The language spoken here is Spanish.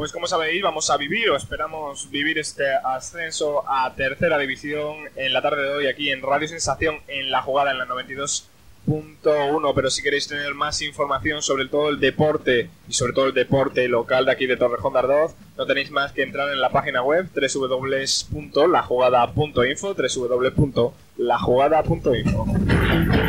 Pues como sabéis, vamos a vivir o esperamos vivir este ascenso a tercera división en la tarde de hoy aquí en Radio Sensación en La Jugada en la 92.1. Pero si queréis tener más información sobre todo el deporte y sobre todo el deporte local de aquí de Torrejón de Ardoz, no tenéis más que entrar en la página web www.lajugada.info, www.lajugada.info.